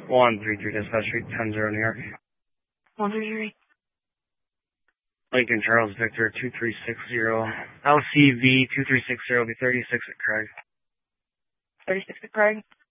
133 Dispatch Street, 10-0 New York. 133. Lincoln Charles Victor 2360. LCV 2360 will be 36 at Craig. 36 at Craig.